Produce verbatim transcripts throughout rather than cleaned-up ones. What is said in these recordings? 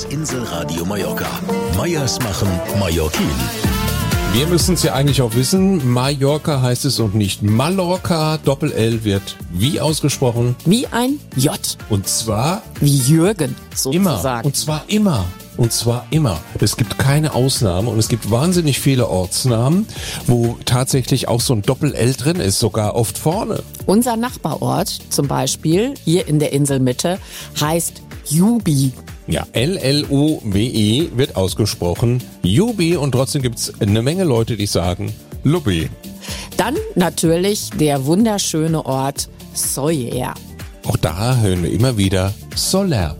Das Inselradio Mallorca. Meyers machen Mallorquin. Wir müssen es ja eigentlich auch wissen, Mallorca heißt es und nicht Mallorca. Doppel-L wird wie ausgesprochen? Wie ein J. Und zwar? Wie Jürgen, sozusagen. Immer. Und zwar immer. Und zwar immer. Es gibt keine Ausnahme und es gibt wahnsinnig viele Ortsnamen, wo tatsächlich auch so ein Doppel-L drin ist, sogar oft vorne. Unser Nachbarort zum Beispiel, hier in der Inselmitte, heißt Jubi. Ja, L L U B I wird ausgesprochen, Jubi, und trotzdem gibt's eine Menge Leute, die sagen Lubbi. Dann natürlich der wunderschöne Ort Soller. Auch da hören wir immer wieder Soler.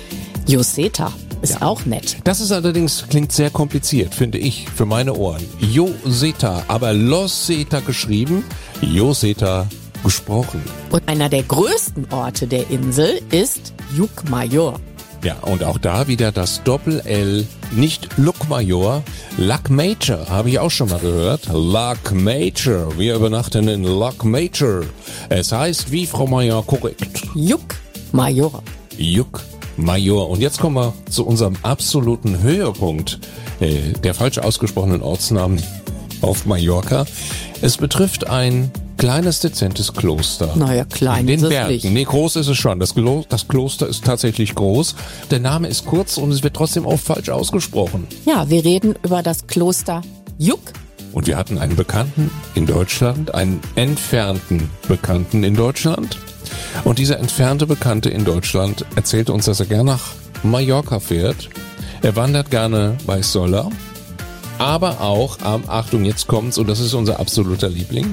Lloseta ist ja auch nett. Das ist allerdings, klingt sehr kompliziert, finde ich, für meine Ohren. Lloseta, aber Lloseta geschrieben, Lloseta gesprochen. Und einer der größten Orte der Insel ist Llucmajor. Ja, und auch da wieder das Doppel-L, nicht Llucmajor, Llacmajor, habe ich auch schon mal gehört. Llacmajor, wir übernachten in Llacmajor. Es heißt, wie Frau Meier korrekt, Llucmajor. Llucmajor. Und jetzt kommen wir zu unserem absoluten Höhepunkt äh, der falsch ausgesprochenen Ortsnamen auf Mallorca. Es betrifft ein kleines, dezentes Kloster. Naja, klein in den ist es Bergen. nicht. Nee, groß ist es schon. Das, Klo- das Kloster ist tatsächlich groß. Der Name ist kurz und es wird trotzdem oft falsch ausgesprochen. Ja, wir reden über das Kloster Lluc. Und wir hatten einen Bekannten in Deutschland, einen entfernten Bekannten in Deutschland. Und dieser entfernte Bekannte in Deutschland erzählte uns, dass er gerne nach Mallorca fährt. Er wandert gerne bei Soller, aber auch am, Achtung, jetzt kommt's, und das ist unser absoluter Liebling,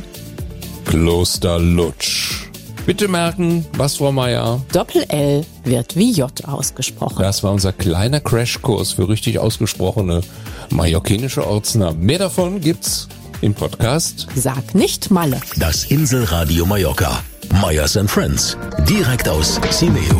Kloster Lutsch. Bitte merken, was, Frau Meier? Doppel-L wird wie J ausgesprochen. Das war unser kleiner Crashkurs für richtig ausgesprochene mallorquinische Ortsnamen. Mehr davon gibt's im Podcast. Sag nicht Malle. Das Inselradio Mallorca. Meyers and Friends. Direkt aus Simeo.